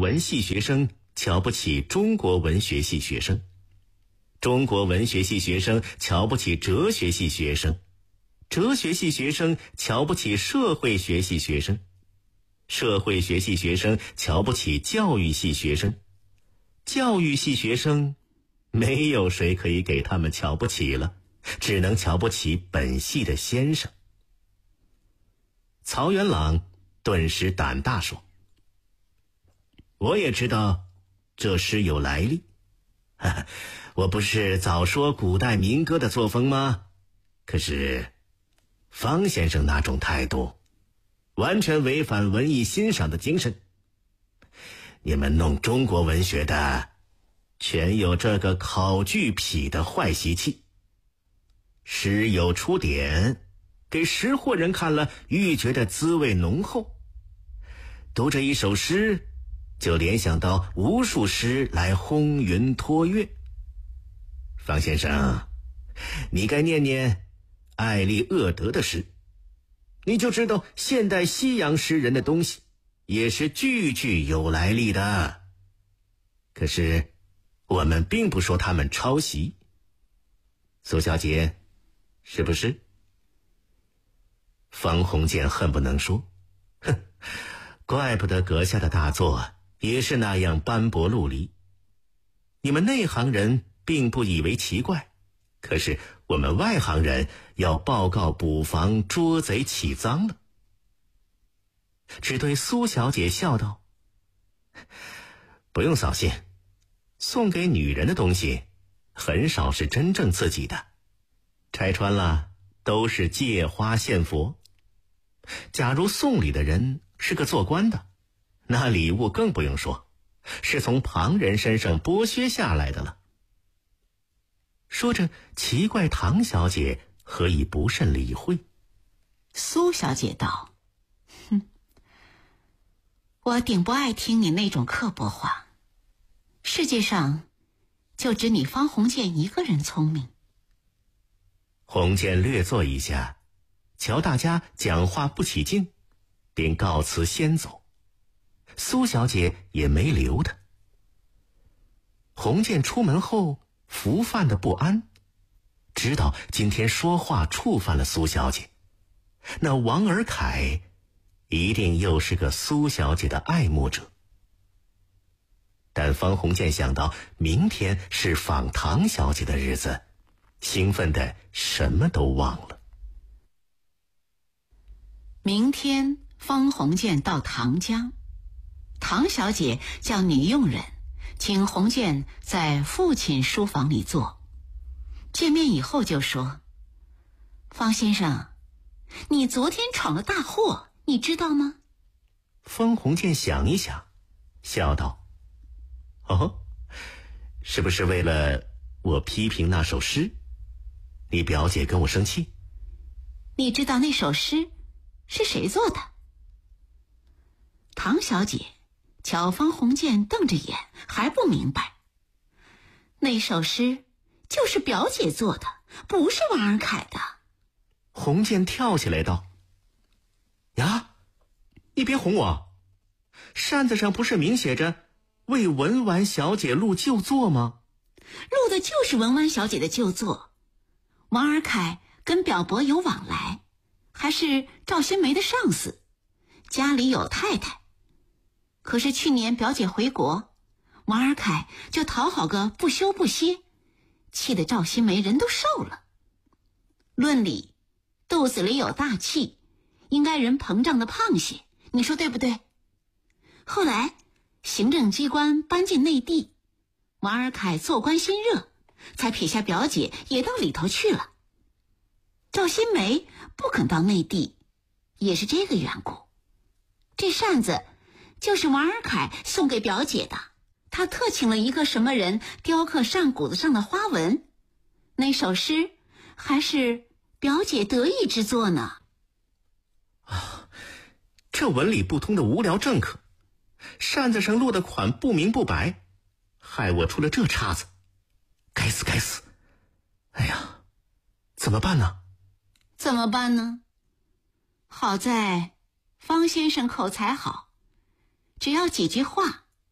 文系学生瞧不起中国文学系学生，中国文学系学生瞧不起哲学系学生，哲学系学生瞧不起社会学系学生，社会学系学生瞧不起教育系学生，教育系学生没有谁可以给他们瞧不起了，只能瞧不起本系的先生。曹元朗顿时胆大说：我也知道这诗有来历，我不是早说古代民歌的作风吗？可是方先生那种态度完全违反文艺欣赏的精神。你们弄中国文学的全有这个考据癖的坏习气，诗有出典，给识货人看了愈觉得滋味浓厚，读这一首诗就联想到无数诗来轰云托月。方先生，你该念念艾利厄德的诗，你就知道现代西洋诗人的东西也是句句有来历的。可是我们并不说他们抄袭，苏小姐，是不是？方鸿渐恨不能说，哼，怪不得阁下的大作也是那样斑驳陆离。你们内行人并不以为奇怪，可是我们外行人要报告捕房，捉贼起赃了。只对苏小姐笑道：不用扫兴，送给女人的东西很少是真正自己的，拆穿了都是借花献佛。假如送礼的人是个做官的，那礼物更不用说，是从旁人身上剥削下来的了。说着奇怪唐小姐何以不甚理会。 苏小姐道：我顶不爱听你那种刻薄话，世界上就只你方鸿渐一个人聪明。 鸿渐略坐一下，瞧大家讲话不起劲，便告辞先走。苏小姐也没留他。鸿渐出门后浮泛的不安，知道今天说话触犯了苏小姐，那王尔凯一定又是个苏小姐的爱慕者。但方鸿渐想到明天是访唐小姐的日子，兴奋的什么都忘了。 明天方鸿渐到唐家，唐小姐叫女佣人请鸿渐在父亲书房里坐。见面以后就说：方先生，你昨天闯了大祸，你知道吗？ 方鸿渐想一想，笑道：哦，是不是为了我批评那首诗，你表姐跟我生气？ 你知道那首诗是谁做的？唐小姐瞧方鸿渐瞪着眼，还不明白。那首诗就是表姐做的，不是王尔凯的。 鸿渐跳起来道：呀，你别哄我，扇子上不是明写着为文婉小姐录旧作吗？ 录的就是文婉小姐的旧作。王尔凯跟表伯有往来，还是赵新梅的上司，家里有太太。可是去年表姐回国，王尔凯就讨好个不休不歇，气得赵新梅人都瘦了。论理，肚子里有大气，应该人膨胀的胖些，你说对不对？后来行政机关搬进内地，王尔凯做官心热，才撇下表姐也到里头去了。赵新梅不肯到内地，也是这个缘故。这扇子就是王尔凯送给表姐的，他特请了一个什么人雕刻扇骨子上的花纹，那首诗还是表姐得意之作呢。 这文理不通的无聊政客，扇子上落的款不明不白，害我出了这岔子，该死该死！哎呀，怎么办呢？ 怎么办呢？好在方先生口才好，只要几句话